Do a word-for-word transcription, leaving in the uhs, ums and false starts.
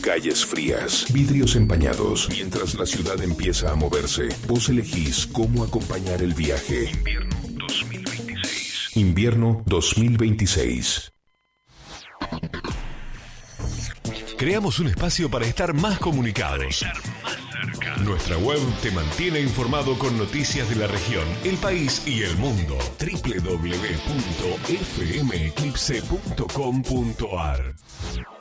calles frías, vidrios empañados. Mientras la ciudad empieza a moverse, vos elegís cómo acompañar el viaje. Invierno dos mil veintiséis. Invierno dos mil veintiséis. Creamos un espacio para estar más comunicados. Nuestra web te mantiene informado con noticias de la región, el país y el mundo. doble u doble u doble u punto f m eclipse punto com punto a r